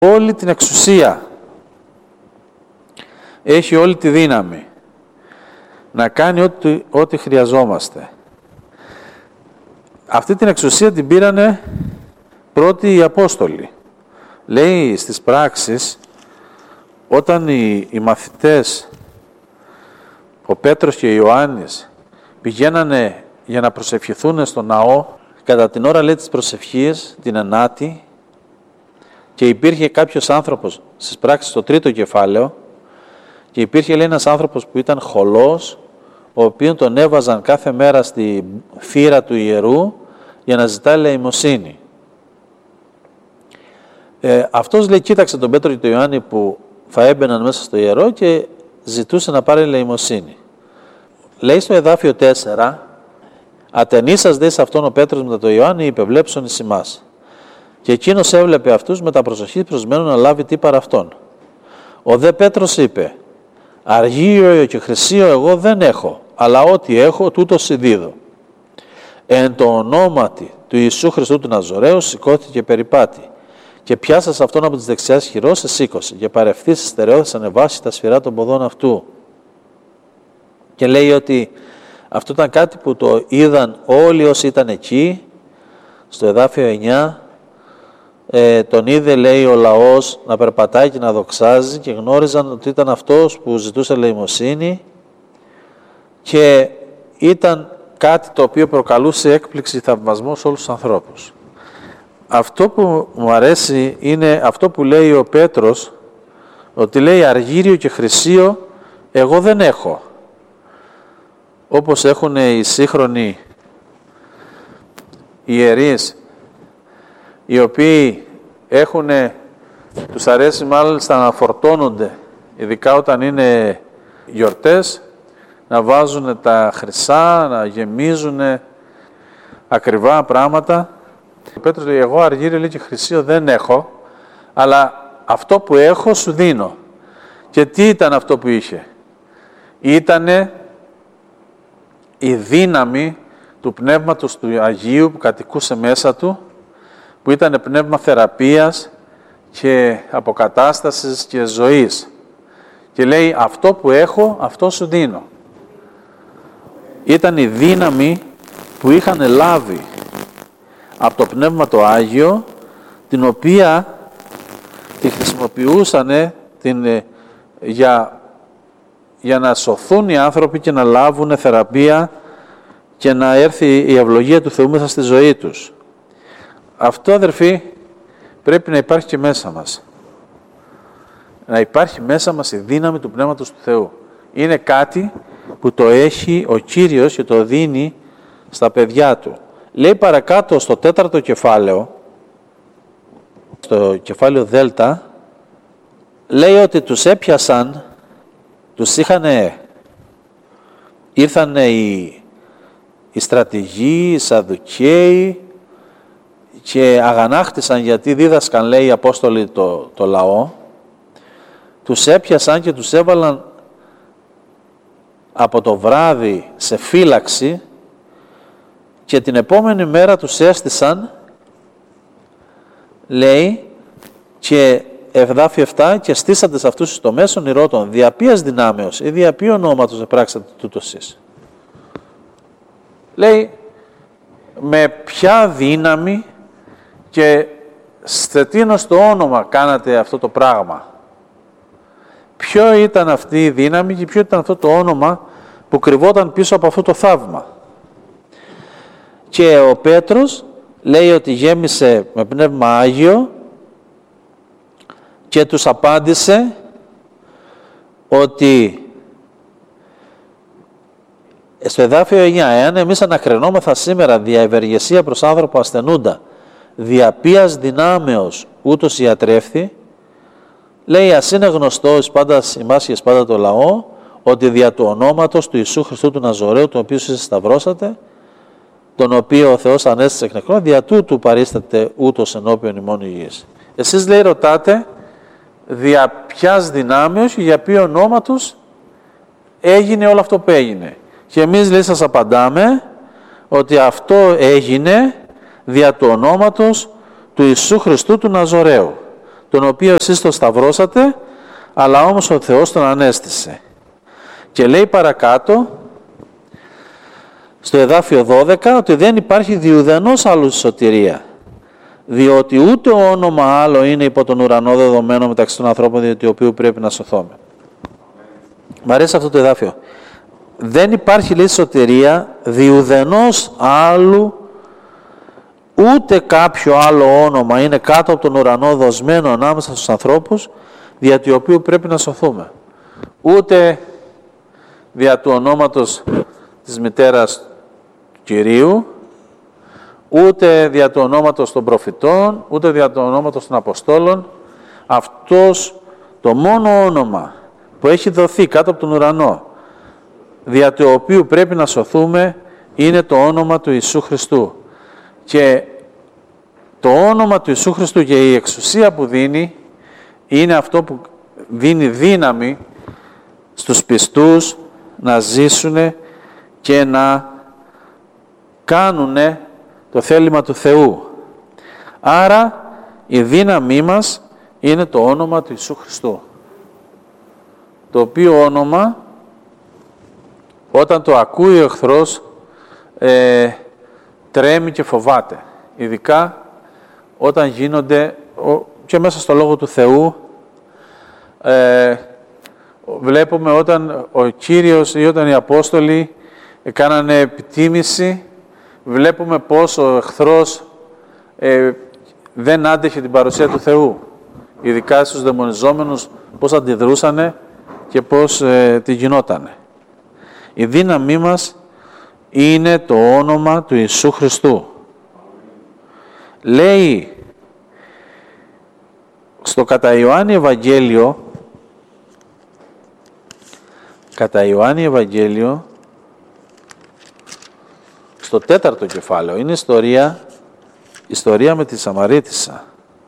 όλη την εξουσία. Έχει όλη τη δύναμη να κάνει ό,τι χρειαζόμαστε. Αυτή την εξουσία την πήρανε πρώτοι οι Απόστολοι. Λέει στις πράξεις, όταν οι μαθητές, ο Πέτρος και ο Ιωάννης, πηγαίνανε για να προσευχηθούν στο ναό, κατά την ώρα, λέει, της προσευχής, την ενάτη, και υπήρχε κάποιος άνθρωπος, στις πράξεις στο 3ο κεφάλαιο, και υπήρχε, λέει, ένας άνθρωπος που ήταν χωλός, ο οποίον τον έβαζαν κάθε μέρα στη θύρα του ιερού για να ζητάει ελεημοσύνη. Αυτός, λέει, κοίταξε τον Πέτρο και τον Ιωάννη που θα έμπαιναν μέσα στο ιερό και ζητούσε να πάρει ελεημοσύνη. Λέει στο εδάφιο 4, «Ατενίσας δε σε αυτόν ο Πέτρος μετά τον Ιωάννη, υπευλέψον εις ημάς. Και εκείνος έβλεπε αυτούς με τα προσοχή προσμένου να λάβει τι παρά αυτόν. Ο δε Πέτρος είπε, «Αργύριο και χρυσίο εγώ δεν έχω, αλλά ό,τι έχω τούτο συδίδω». Εν το ονόματι του Ιησού Χριστού του Ναζωραίου σηκώθηκε και περιπάτη. Και πιάσας αυτόν από τις δεξιάς χειρός, σε σήκωσε και παρευθύς στερεώθης ανεβάσει τα σφυρά των ποδών αυτού. Και λέει ότι αυτό ήταν κάτι που το είδαν όλοι όσοι ήταν εκεί, στο εδάφιο 9, τον είδε, λέει, ο λαός να περπατάει και να δοξάζει και γνώριζαν ότι ήταν αυτός που ζητούσε ελεημοσύνη και ήταν κάτι το οποίο προκαλούσε έκπληξη, θαυμασμό σε όλους τους ανθρώπους. Αυτό που μου αρέσει είναι αυτό που λέει ο Πέτρος, ότι λέει αργύριο και χρυσίο εγώ δεν έχω. Όπως έχουν οι σύγχρονοι ιερείς, οι οποίοι τους αρέσει μάλιστα να φορτώνονται, ειδικά όταν είναι γιορτές, να βάζουν τα χρυσά, να γεμίζουν ακριβά πράγματα. Ο Πέτρος λέει, εγώ αργύριο, λέει, και χρυσίο δεν έχω, αλλά αυτό που έχω σου δίνω. Και τι ήταν αυτό που είχε? Ήτανε η δύναμη του Πνεύματος του Αγίου που κατοικούσε μέσα του, που ήταν πνεύμα θεραπείας και αποκατάστασης και ζωής. Και λέει, αυτό που έχω, αυτό σου δίνω. Ήταν η δύναμη που είχαν λάβει από το Πνεύμα το Άγιο, την οποία τη χρησιμοποιούσαν για να σωθούν οι άνθρωποι και να λάβουν θεραπεία και να έρθει η ευλογία του Θεού μέσα στη ζωή τους. Αυτό, αδερφοί, πρέπει να υπάρχει και μέσα μας. Να υπάρχει μέσα μας η δύναμη του Πνεύματος του Θεού. Είναι κάτι που το έχει ο Κύριος και το δίνει στα παιδιά του. Λέει παρακάτω στο 4ο κεφάλαιο, στο κεφάλαιο Δέλτα, λέει ότι τους έπιασαν, ήρθαν οι στρατηγοί, οι Σαδδουκαίοι και αγανάκτησαν γιατί δίδασκαν, λέει, οι Απόστολοι το λαό. Τους έπιασαν και τους έβαλαν από το βράδυ σε φύλαξη και την επόμενη μέρα τους έστησαν, λέει, και εδάφιο 7, και στήσατε σε αυτούς στο μέσον ηρώτων, δια ποίας δυνάμεως ή δια ποιο ονόματος επράξατε τούτο εσείς? Λέει, με ποια δύναμη και σε τίνος το όνομα κάνατε αυτό το πράγμα? Ποιο ήταν αυτή η δύναμη και ποιο ήταν αυτό το όνομα που κρυβόταν πίσω από αυτό το θαύμα? Και ο Πέτρος λέει ότι γέμισε με Πνεύμα Άγιο και τους απάντησε ότι στο εδάφιο 9, εάν εμείς ανακρινόμεθα σήμερα δια ευεργεσία προς άνθρωπο ασθενούντα, δια ποίας δυνάμεως ούτως ιατρεύθη, λέει, ας είναι γνωστό εις πάντα ημάς και εις πάντα το λαό, ότι δια του ονόματος του Ιησού Χριστού του Ναζωραίου, τον οποίο εσείς σταυρώσατε, τον οποίο ο Θεός ανέστησε εκ νεκρών, δια τούτου παρίσταται ούτως ενώπιον ημών υγιής. Εσείς, λέει, ρωτάτε δια ποιας δυνάμεως και για ποιο ονόματος έγινε όλο αυτό που έγινε. Και εμείς, λέει, σας απαντάμε ότι αυτό έγινε δια του ονόματος του Ιησού Χριστού του Ναζωραίου, τον οποίο εσείς τον σταυρώσατε, αλλά όμως ο Θεός τον ανέστησε. Και λέει παρακάτω, στο εδάφιο 12, ότι δεν υπάρχει διουδενός άλλου σωτηρία, διότι ούτε όνομα άλλο είναι υπό τον ουρανό δεδομένο μεταξύ των ανθρώπων, διότι οποίου πρέπει να σωθούμε. Μ' αρέσει αυτό το εδάφιο. Δεν υπάρχει, λέει, σωτηρία διουδενός άλλου, ούτε κάποιο άλλο όνομα είναι κάτω από τον ουρανό δοσμένο ανάμεσα στους ανθρώπους, δια του οποίου πρέπει να σωθούμε. Ούτε δια του ονόματος της μητέρας του Κυρίου, ούτε δια του ονόματος των προφητών, ούτε δια του ονόματος των Αποστόλων. Αυτός το μόνο όνομα που έχει δοθεί κάτω από τον ουρανό, δια του οποίου πρέπει να σωθούμε, είναι το όνομα του Ιησού Χριστού. Και το όνομα του Ιησού Χριστού και η εξουσία που δίνει, είναι αυτό που δίνει δύναμη στους πιστούς να ζήσουν και να κάνουν το θέλημα του Θεού. Άρα η δύναμή μας είναι το όνομα του Ιησού Χριστού, το οποίο όνομα, όταν το ακούει ο εχθρός, τρέμει και φοβάται. Ειδικά όταν γίνονται, και μέσα στο Λόγο του Θεού, βλέπουμε όταν ο Κύριος ή όταν οι Απόστολοι κάνανε επιτίμηση, βλέπουμε πως ο εχθρός δεν άντεχε την παρουσία του Θεού. Ειδικά στους δαιμονιζόμενους, πώς αντιδρούσανε και πώς τι γινότανε. Η δύναμή μας είναι το όνομα του Ιησού Χριστού. Λέει στο κατά Ιωάννη Ευαγγέλιο, στο 4ο κεφάλαιο, είναι ιστορία με τη Σαμαρίτισσα.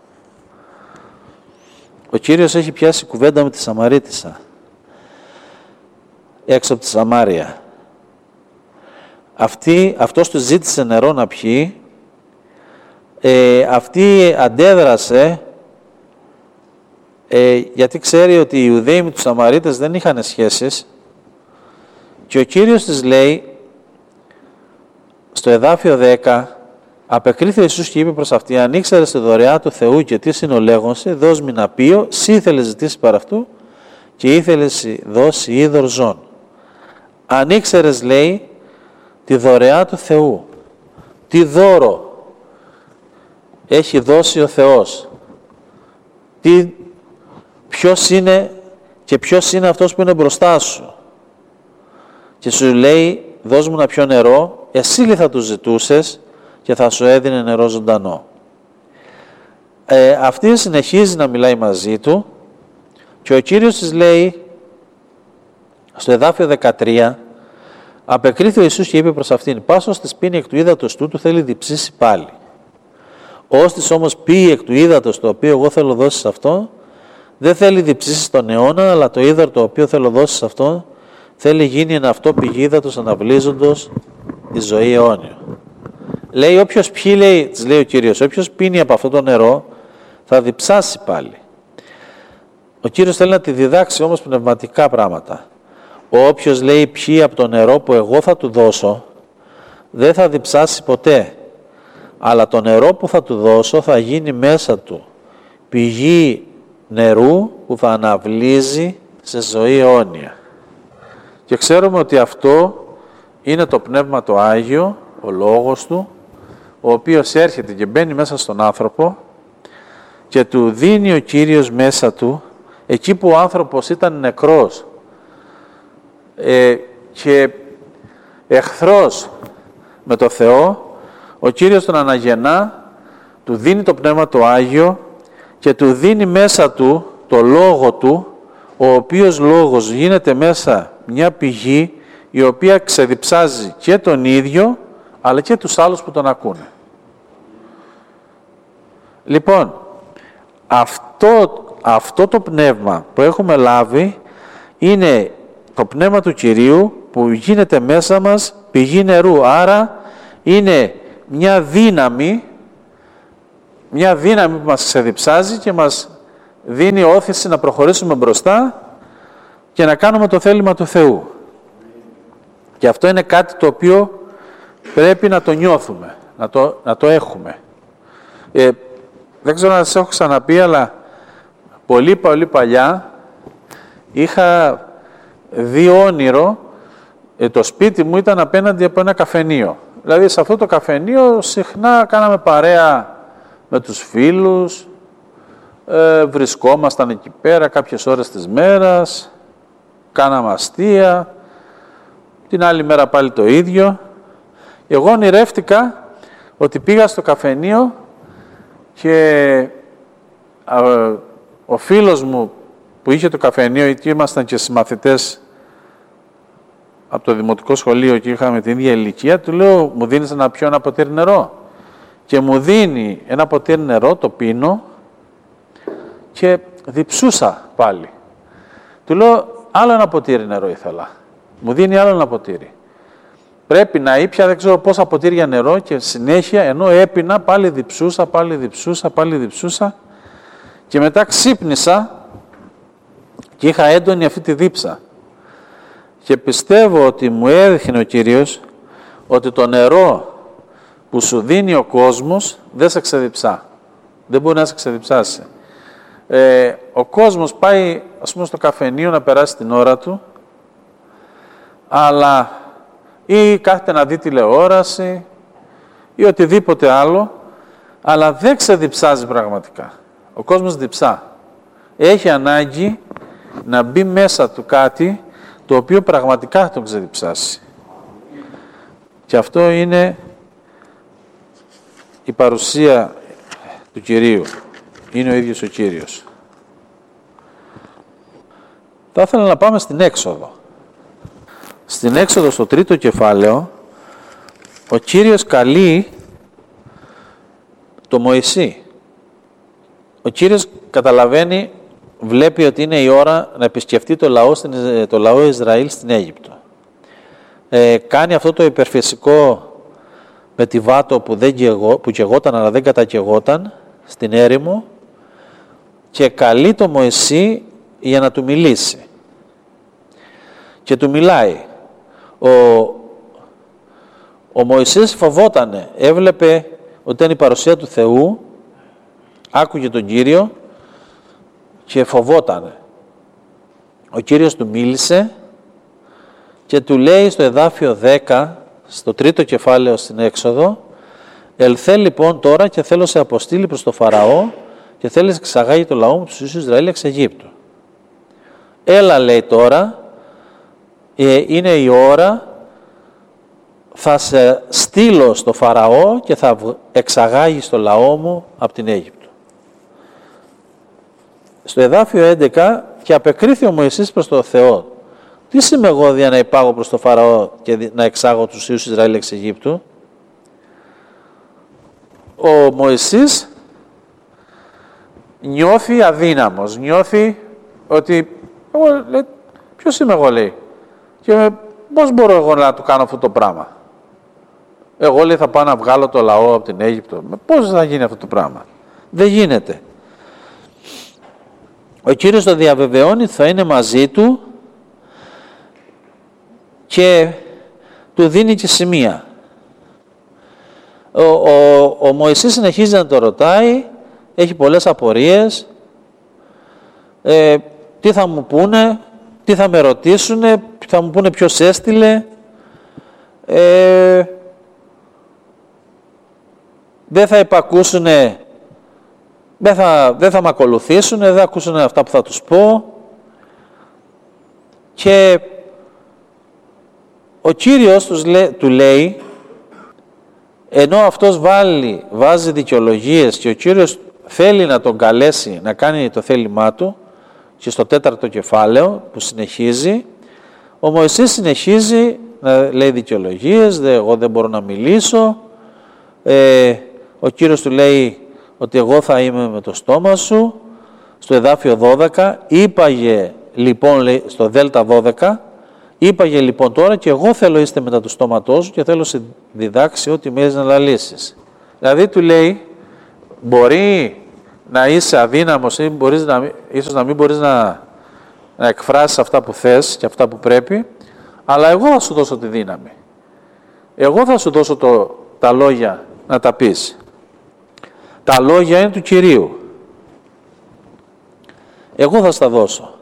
Ο Κύριος έχει πιάσει κουβέντα με τη Σαμαρίτισσα, έξω από τη Σαμάρια. Αυτός του ζήτησε νερό να πιει, αυτή αντέδρασε, γιατί ξέρει ότι οι Ιουδαίοι με τους Σαμαρίτες δεν είχαν σχέσεις, και ο Κύριος της λέει, στο εδάφιο 10, απεκρίθη ο Ιησούς και είπε προς αυτή, αν ήξερες τη δωρεά του Θεού και τι συνολέγωνσε, δώσ' μη να πείω, σύ ήθελες ζητήσει παρά αυτού και ήθελες δώσει είδωρ ζών. Αν ήξερες, λέει, τη δωρεά του Θεού, τι δώρο έχει δώσει ο Θεός, ποιος είναι και ποιος είναι αυτός που είναι μπροστά σου, και σου λέει, δώσ' μου να πιω νερό, εσύ θα του ζητούσες και θα σου έδινε νερό ζωντανό. Αυτή συνεχίζει να μιλάει μαζί του και ο Κύριος της λέει, στο εδάφιο 13, απεκρίθη ο Ιησούς και είπε προς αυτήν, πάσος της πίνει εκ του ύδατος τούτου θέλει διψήσει πάλι. Όστις όμως πει εκ του ύδατος το οποίο εγώ θέλω δώσει σε αυτό, δεν θέλει διψήσει τον αιώνα, αλλά το ύδατο το οποίο θέλω δώσει σε αυτό, θέλει γίνει ένα αυτό πηγή ύδατος αναβλύζοντος η ζωή αιώνια. Λέει, όποιος πιει, λέει, της λέει ο Κύριος, όποιος πίνει από αυτό το νερό, θα διψάσει πάλι. Ο Κύριος θέλει να τη διδάξει όμως πνευματικά πράγματα. Όποιος, λέει, πιει από το νερό που εγώ θα του δώσω, δεν θα διψάσει ποτέ. Αλλά το νερό που θα του δώσω θα γίνει μέσα του πηγή νερού που θα αναβλύζει σε ζωή αιώνια. Και ξέρουμε ότι αυτό είναι το Πνεύμα το Άγιο, ο Λόγος Του, ο οποίος έρχεται και μπαίνει μέσα στον άνθρωπο και του δίνει ο Κύριος μέσα του, εκεί που ο άνθρωπος ήταν νεκρός και εχθρός με το Θεό, ο Κύριος τον αναγεννά, του δίνει το Πνεύμα το Άγιο και του δίνει μέσα του το Λόγο Του, ο οποίος Λόγος γίνεται μέσα μια πηγή η οποία ξεδιψάζει και τον ίδιο, αλλά και τους άλλους που τον ακούνε. Λοιπόν, αυτό το πνεύμα που έχουμε λάβει είναι το πνεύμα του Κυρίου που γίνεται μέσα μας πηγή νερού. Άρα είναι μια δύναμη που μας ξεδιψάζει και μας δίνει όθηση να προχωρήσουμε μπροστά και να κάνουμε το θέλημα του Θεού. Και αυτό είναι κάτι το οποίο πρέπει να το νιώθουμε, να το έχουμε. Δεν ξέρω να σας έχω ξαναπεί, αλλά πολύ παλιά είχα δει όνειρο, το σπίτι μου ήταν απέναντι από ένα καφενείο. Δηλαδή σε αυτό το καφενείο συχνά κάναμε παρέα με τους φίλους, βρισκόμασταν εκεί πέρα κάποιες ώρες της μέρας, κάναμε αστεία, την άλλη μέρα πάλι το ίδιο. Εγώ ονειρεύτηκα ότι πήγα στο καφενείο και ο φίλος μου που είχε το καφενείο, εκεί ήμασταν και συμμαθητές από το δημοτικό σχολείο και είχαμε την ίδια ηλικία, του λέω, μου δίνεις να πιω ένα ποτήρι νερό? Και μου δίνει ένα ποτήρι νερό, το πίνω και διψούσα πάλι. Του λέω, άλλο ένα ποτήρι νερό ήθελα. Μου δίνει άλλο ένα ποτήρι. Πρέπει να ήπια δεν ξέρω πόσα ποτήρια νερό και συνέχεια, ενώ έπινα, πάλι διψούσα και μετά ξύπνησα και είχα έντονη αυτή τη δίψα. Και πιστεύω ότι μου έδειχνε ο Κύριος ότι το νερό που σου δίνει ο κόσμος δεν σε ξεδιψά. Δεν μπορεί να σε ξεδιψάσει. Ο κόσμος πάει, ας πούμε, στο καφενείο να περάσει την ώρα του, αλλά ή κάθεται να δει τηλεόραση ή οτιδήποτε άλλο, αλλά δεν ξεδιψάζει πραγματικά. Ο κόσμος διψά. Έχει ανάγκη να μπει μέσα του κάτι το οποίο πραγματικά θα τον ξεδιψάσει. Και αυτό είναι η παρουσία του Κυρίου. Είναι ο ίδιος ο Κύριος. Θα ήθελα να πάμε στην Έξοδο. Στην Έξοδο, στο 3ο κεφάλαιο, ο Κύριος καλεί το Μωυσή. Ο Κύριος καταλαβαίνει, βλέπει ότι είναι η ώρα να επισκεφτεί το λαό Ισραήλ στην Αίγυπτο. Κάνει αυτό το υπερφυσικό με τη βάτο που καιγόταν αλλά δεν κατακαιγόταν στην έρημο και καλεί το Μωυσή για να του μιλήσει. Και του μιλάει. Ο Μωυσής φοβότανε, έβλεπε ότι ήταν η παρουσία του Θεού, άκουγε τον Κύριο και φοβότανε. Ο Κύριος του μίλησε και του λέει στο εδάφιο 10, στο 3ο κεφάλαιο στην Έξοδο, «Ελθέ λοιπόν τώρα και θέλω σε αποστείλει προς το Φαραώ και θέλει να εξαγάγει το λαό μου τους Ιησούς Ισραήλ εξ Αιγύπτου». Έλα, λέει, τώρα, είναι η ώρα, θα σε στείλω στο Φαραώ και θα εξαγάγεις το λαό μου από την Αίγυπτο. Στο εδάφιο 11, και απεκρίθη ο Μωυσής προς το Θεό, τι είμαι εγώ για να υπάγω προς το Φαραώ και να εξάγω τους Ιησούς Ισραήλ εξ Αιγύπτου? Ο Μωυσής νιώθει αδύναμος, νιώθει ότι ποιος είμαι εγώ, λέει, και πώς μπορώ εγώ να του κάνω αυτό το πράγμα? Εγώ, λέει, θα πάω να βγάλω το λαό από την Αίγυπτο. Πώς θα γίνει αυτό το πράγμα? Δεν γίνεται. Ο Κύριος το διαβεβαιώνει, θα είναι μαζί του και του δίνει και σημεία. Ο Μωυσής συνεχίζει να το ρωτάει, έχει πολλές απορίες, τι θα μου πούνε, τι θα με ρωτήσουνε, θα μου πούνε ποιος έστειλε, δεν θα υπακούσουνε, δεν θα με ακολουθήσουνε, δεν θα ακούσουνε αυτά που θα τους πω. Και ο Κύριος του λέει, ενώ αυτός βάζει δικαιολογίες και ο Κύριος θέλει να τον καλέσει να κάνει το θέλημά του, και στο 4ο κεφάλαιο που συνεχίζει, ο Μωυσής συνεχίζει να λέει δικαιολογίες, εγώ δεν μπορώ να μιλήσω, ο Κύριος του λέει ότι εγώ θα είμαι με το στόμα σου. Στο εδάφιο 12, είπαγε λοιπόν, λέει, στο δέλτα 12, είπαγε λοιπόν τώρα και εγώ θέλω είστε μετά του στόματός σου και θέλω σε διδάξει ό,τι μοιάζει να λαλήσεις. Δηλαδή του λέει, μπορεί να είσαι αδύναμος ή ίσως να μην μπορείς να εκφράσεις αυτά που θες και αυτά που πρέπει, αλλά εγώ θα σου δώσω τη δύναμη. Εγώ θα σου δώσω τα λόγια να τα πεις. Τα λόγια είναι του Κυρίου. Εγώ θα στα δώσω.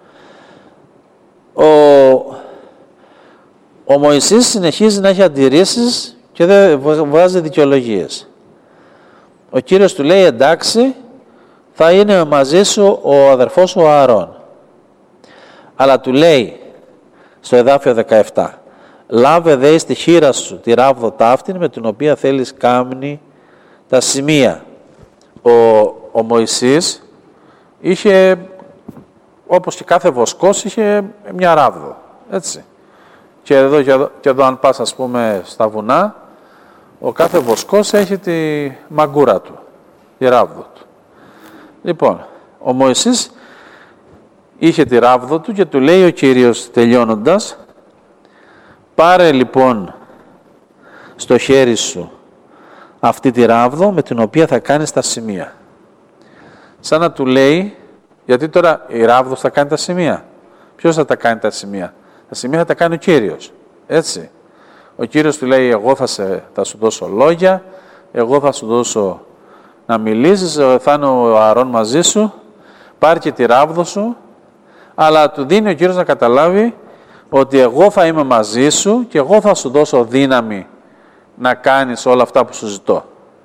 Ο Μωυσής συνεχίζει να έχει αντιρρήσεις και δεν βάζει δικαιολογίες. Ο Κύριος του λέει, εντάξει, θα είναι μαζί σου ο αδερφός σου ο Ααρών. Αλλά του λέει στο εδάφιο 17, λάβε δε στη χείρα σου τη ράβδο ταύτην με την οποία θέλεις κάμνη τα σημεία. Ο Μωυσής είχε, όπως και κάθε βοσκός, είχε μια ράβδο, έτσι. Και εδώ αν πας, ας πούμε, στα βουνά, ο κάθε βοσκός έχει τη μαγκούρα του, τη ράβδο του. Λοιπόν, ο Μωυσής είχε τη ράβδο του και του λέει ο Κύριος τελειώνοντας, πάρε λοιπόν στο χέρι σου αυτή τη ράβδο με την οποία θα κάνεις τα σημεία. Σαν να του λέει, γιατί τώρα η ράβδος θα κάνει τα σημεία. Ποιος θα τα κάνει τα σημεία? Τα σημεία θα τα κάνει ο Κύριος, έτσι. Ο Κύριος του λέει, εγώ θα σου δώσω λόγια, εγώ θα σου δώσω να μιλήσεις, θα είναι ο Ααρών μαζί σου, πάρει και τη ράβδο σου, αλλά του δίνει ο Κύριος να καταλάβει ότι εγώ θα είμαι μαζί σου και εγώ θα σου δώσω δύναμη να κάνεις όλα αυτά που σου ζητώ.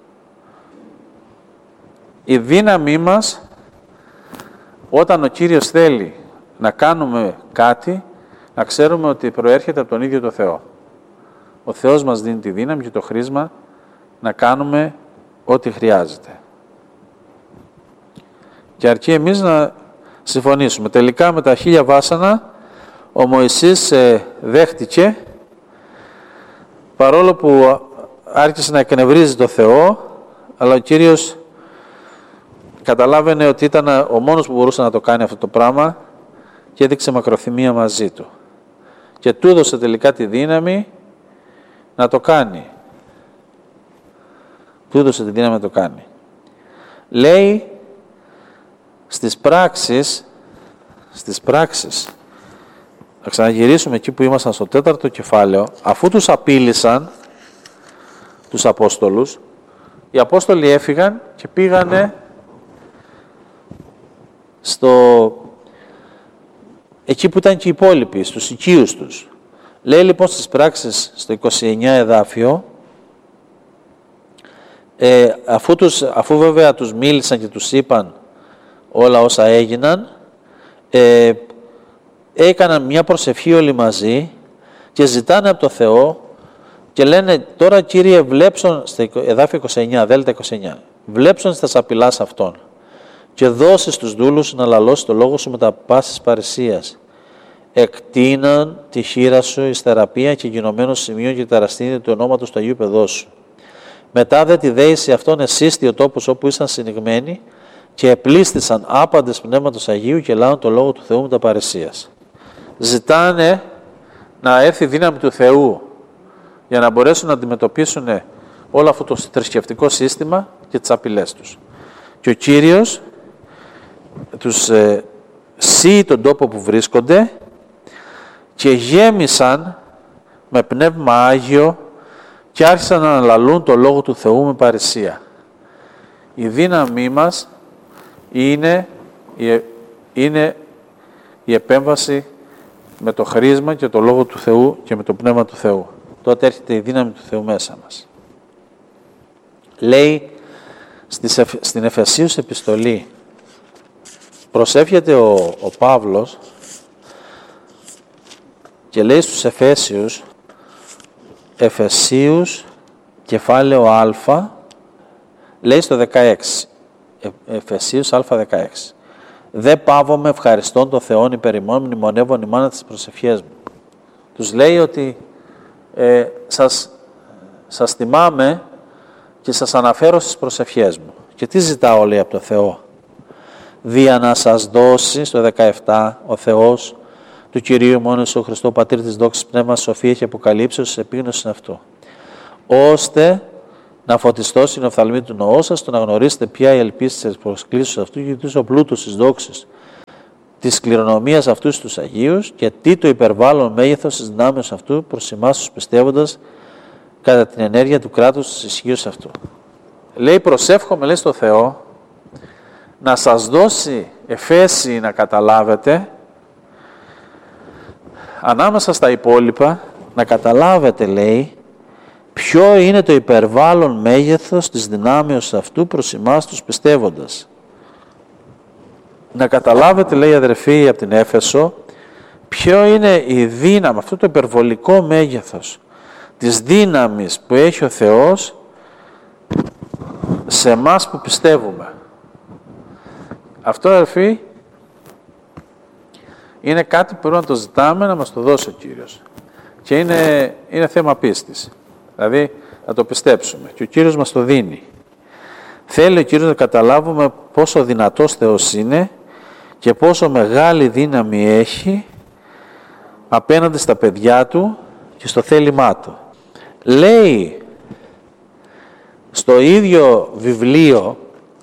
Η δύναμή μας, όταν ο Κύριος θέλει να κάνουμε κάτι, να ξέρουμε ότι προέρχεται από τον ίδιο το Θεό. Ο Θεός μας δίνει τη δύναμη και το χρήσμα να κάνουμε ό,τι χρειάζεται. Και αρκεί εμείς να συμφωνήσουμε. Τελικά με τα 1000 βάσανα ο Μωυσής δέχτηκε, παρόλο που άρχισε να εκνευρίζει το Θεό, αλλά ο Κύριος καταλάβαινε ότι ήταν ο μόνος που μπορούσε να το κάνει αυτό το πράγμα και έδειξε μακροθυμία μαζί του. Και του έδωσε τελικά τη δύναμη να το κάνει. Του έδωσε τη δύναμη να το κάνει. Λέει στις πράξεις, θα ξαναγυρίσουμε εκεί που ήμασταν στο 4ο κεφάλαιο, αφού τους απείλησαν τους Απόστολους, οι Απόστολοι έφυγαν και πήγανε εκεί που ήταν και οι υπόλοιποι, στους οικείους τους. Λέει λοιπόν στις πράξεις στο 29 εδάφιο, αφού βέβαια τους μίλησαν και τους είπαν όλα όσα έγιναν, έκαναν μια προσευχή όλοι μαζί και ζητάνε από το Θεό και λένε, τώρα Κύριε βλέψον, στο εδάφιο 29, δέλτα 29, βλέψον στα απειλάς αυτών και δώσεις τους δούλους να λαλώσει το λόγο σου με τα πάσης παρησίας. Εκτείναν τη χείρα σου εις θεραπεία και γινωμένο σημείο και ταραστήνεται του ονόματος του Αγίου Παιδός σου. Μετά δε τη δέηση αυτών εσύστη ο τόπος όπου ήσαν συνηγμένοι και επλήστησαν άπαντες πνεύματος Αγίου και λάβουν το λόγο του Θεού με τα παρησίας. Ζητάνε να έρθει η δύναμη του Θεού για να μπορέσουν να αντιμετωπίσουν όλο αυτό το θρησκευτικό σύστημα και τις απειλές τους. Και ο Κύριος τους σύει τον τόπο που βρίσκονται και γέμισαν με πνεύμα Άγιο και άρχισαν να αναλαλούν το Λόγο του Θεού με παρησία. Η δύναμή μας είναι η επέμβαση με το χρήσμα και το Λόγο του Θεού και με το Πνεύμα του Θεού. Τότε έρχεται η δύναμη του Θεού μέσα μας. Λέει στην Εφεσίους επιστολή, προσεύχεται ο Παύλος και λέει στους Εφεσίους κεφάλαιο Α, λέει στο 16, Εφεσίους Α16, «Δε παύομαι ευχαριστών των Θεών υπερ ημών, μνημονεύων ημάνα τις προσευχές μου». Τους λέει ότι σας θυμάμαι και σας αναφέρω στις προσευχές μου. Και τι ζητάω, λέει, από το Θεό? Δια να σας δώσει, στο 17, ο Θεός του Κυρίου ημών Ιησού Χριστού, Πατήρ της δόξης, πνεύμα σοφία και αποκαλύψεως, επίγνωση αυτού, ώστε να φωτιστώσει την οφθαλμή του νοό σας, το να γνωρίσετε ποια η ελπίση της προσκλήσεως αυτού και τι ο πλούτος της δόξης της κληρονομίας αυτού στους Αγίους και τι το υπερβάλλον μέγεθος της δυνάμεως αυτού προς εμάς τους πιστεύοντας κατά την ενέργεια του κράτους της ισχύως αυτού. Λέει, προσεύχομαι, λέει, στο Θεό να σας δώσει εφέση να καταλάβετε, ανάμεσα στα υπόλοιπα, να καταλάβετε, λέει, ποιο είναι το υπερβάλλον μέγεθος της δυνάμεως αυτού προς εμάς τους πιστεύοντας. Να καταλάβετε, λέει, αδερφοί από την Έφεσο, ποιο είναι η δύναμη, αυτό το υπερβολικό μέγεθος της δύναμης που έχει ο Θεός σε εμάς που πιστεύουμε. Αυτό, αδερφοί, είναι κάτι που πρέπει να το ζητάμε να μας το δώσει ο Κύριος. Και είναι θέμα πίστης. Δηλαδή, να το πιστέψουμε. Και ο Κύριος μας το δίνει. Θέλει ο Κύριος να καταλάβουμε πόσο δυνατός Θεός είναι και πόσο μεγάλη δύναμη έχει απέναντι στα παιδιά Του και στο θέλημά Του. Λέει στο ίδιο βιβλίο,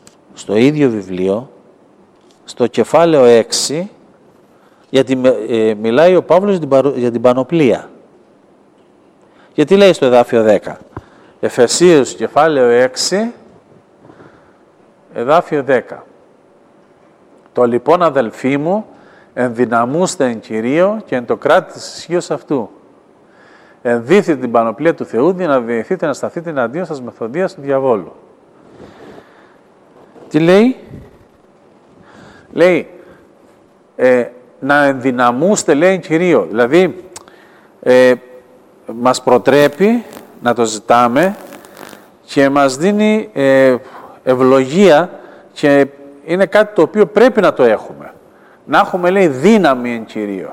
στο κεφάλαιο 6, γιατί μιλάει ο Παύλος για την πανοπλία. Γιατί λέει στο εδάφιο 10. Εφεσίους κεφάλαιο 6, εδάφιο 10. Το λοιπόν, αδελφοί μου, ενδυναμούστε εν Κυρίω και εν το κράτη της ισχύως αυτού. Ενδύθετε την πανοπλία του Θεού, για να διηθείτε να σταθείτε εναντίον σας μεθοδείας του διαβόλου. Τι λέει? Λέει, να ενδυναμούστε, λέει, εν Κυρίω. Δηλαδή, μας προτρέπει να το ζητάμε και μας δίνει ευλογία και είναι κάτι το οποίο πρέπει να το έχουμε. Να έχουμε, λέει, δύναμη εν Κυρίω.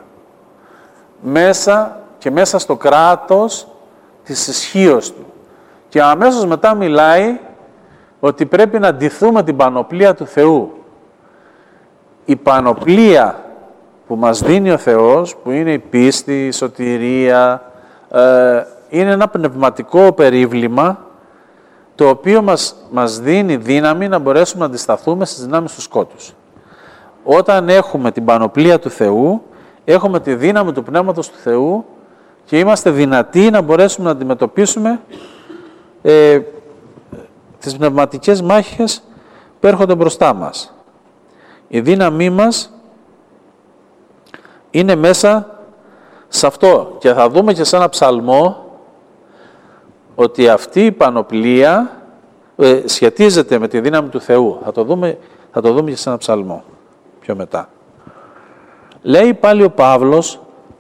Μέσα στο κράτος της ισχύως Του. Και αμέσως μετά μιλάει ότι πρέπει να ντυθούμε την πανοπλία του Θεού. Η πανοπλία που μας δίνει ο Θεός, που είναι η πίστη, η σωτηρία, είναι ένα πνευματικό περίβλημα το οποίο μας δίνει δύναμη να μπορέσουμε να αντισταθούμε στις δυνάμεις του σκότους. Όταν έχουμε την πανοπλία του Θεού, έχουμε τη δύναμη του Πνεύματος του Θεού και είμαστε δυνατοί να μπορέσουμε να αντιμετωπίσουμε τις πνευματικές μάχες που έρχονται μπροστά μας. Η δύναμή μας είναι μέσα σε αυτό. Και θα δούμε και σε ένα ψαλμό ότι αυτή η πανοπλία σχετίζεται με τη δύναμη του Θεού. Θα το δούμε και σε ένα ψαλμό πιο μετά. Λέει πάλι ο Παύλος,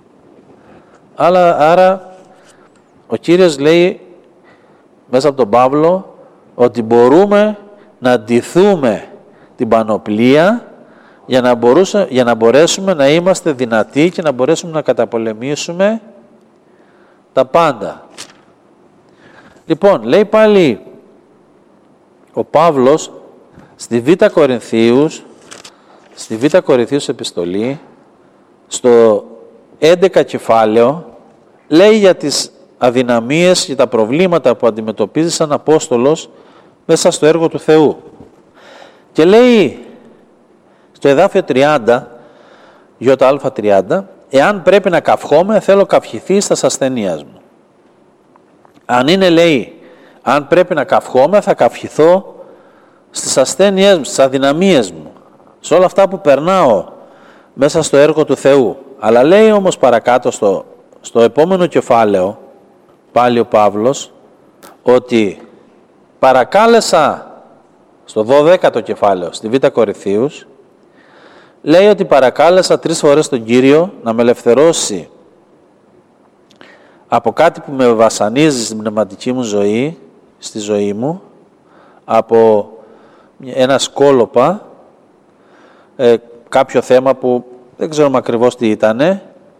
άρα ο Κύριος λέει μέσα από τον Παύλο ότι μπορούμε να αντιθούμε την πανοπλία για να μπορέσουμε να είμαστε δυνατοί και να μπορέσουμε να καταπολεμήσουμε τα πάντα. Λοιπόν, λέει πάλι ο Παύλος στη Β' Κορινθίους επιστολή, στο 11 κεφάλαιο, λέει για τις αδυναμίες και τα προβλήματα που αντιμετωπίζει σαν Απόστολος μέσα στο έργο του Θεού. Και λέει στο εδάφιο 30, ΙΑ30, εάν πρέπει να καυχόμαι, θέλω καυχηθεί στα ασθενείας μου. Αν είναι, λέει, αν πρέπει να καυχόμαι, θα καυχηθώ στις ασθένειές μου, στις αδυναμίες μου, σε όλα αυτά που περνάω μέσα στο έργο του Θεού. Αλλά λέει όμως παρακάτω στο επόμενο κεφάλαιο, πάλι ο Παύλος, ότι παρακάλεσα, στο 12ο κεφάλαιο, στη Β' Κορινθίους, λέει ότι παρακάλεσα 3 φορές τον Κύριο να με ελευθερώσει από κάτι που με βασανίζει στην πνευματική μου ζωή, στη ζωή μου, από ένα σκόλοπα, κάποιο θέμα που δεν ξέρουμε ακριβώς τι ήτανε,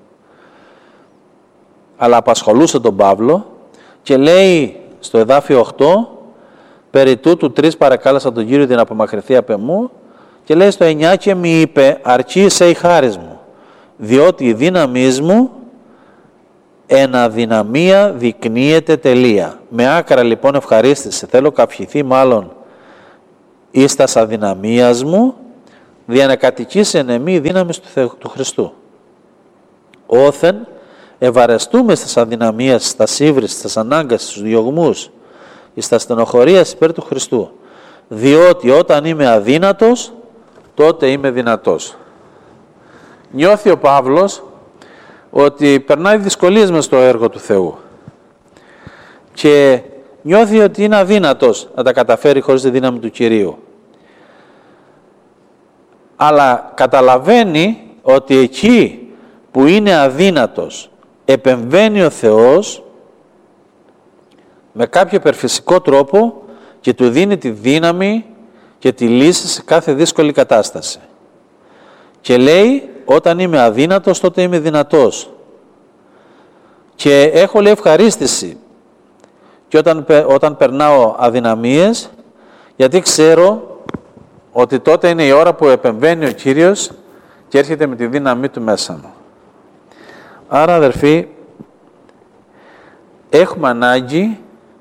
αλλά απασχολούσε τον Παύλο και λέει στο εδάφιο 8, περί τούτου 3 παρακάλεσα τον Κύριο την απομακρυνθεί απ' εμού, και λέει στο 9 και μη είπε αρκεί σε η χάρις μου, διότι η δύναμή μου εν αδυναμία δεικνύεται τελεία. Με άκρα λοιπόν ευχαρίστηση θέλω καυχηθεί μάλλον εις τας αδυναμίας μου, δια να κατοικήσει εν εμή η δύναμη του Χριστού. Όθεν ευαρεστούμε στις αδυναμίες, στις ύβρις, στις ανάγκες, στους διωγμούς, στα στενοχωρίας υπέρ του Χριστού. Διότι όταν είμαι αδύνατος, τότε είμαι δυνατός. Νιώθει ο Παύλος ότι περνάει δυσκολίες μες στο έργο του Θεού και νιώθει ότι είναι αδύνατος να τα καταφέρει χωρίς τη δύναμη του Κυρίου. Αλλά καταλαβαίνει ότι εκεί που είναι αδύνατος επεμβαίνει ο Θεός με κάποιο υπερφυσικό τρόπο και του δίνει τη δύναμη και τη λύση σε κάθε δύσκολη κατάσταση. Και λέει, όταν είμαι αδύνατος, τότε είμαι δυνατός. Και έχω, λέει, ευχαρίστηση και όταν περνάω αδυναμίες, γιατί ξέρω ότι τότε είναι η ώρα που επεμβαίνει ο Κύριος και έρχεται με τη δύναμή του μέσα μου. Άρα, αδερφοί, έχουμε ανάγκη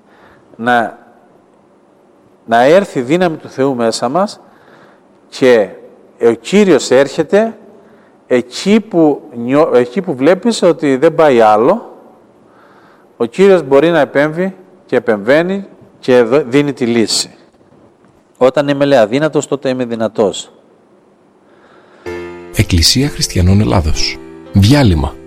να έρθει η δύναμη του Θεού μέσα μας και ο Κύριος έρχεται εκεί που βλέπεις ότι δεν πάει άλλο. Ο Κύριος μπορεί να επέμβει και επεμβαίνει και δίνει τη λύση. Όταν είμαι, λέει, αδύνατος, τότε είμαι δυνατός. Εκκλησία Χριστιανών Ελλάδος. Διάλειμμα.